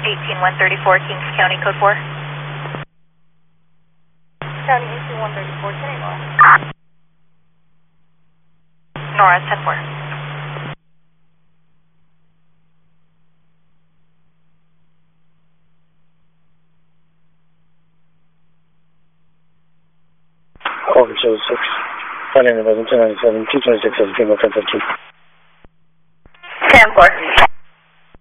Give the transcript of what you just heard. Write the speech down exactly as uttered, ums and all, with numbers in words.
eighteen one thirty-four, Kings County, code four. County eighteen one thirty-four, ten eight Nora. Nora, ten four. Over two six, one eleven, two ninety-seven, two twenty-six, seventeen, one fifteen. ten four.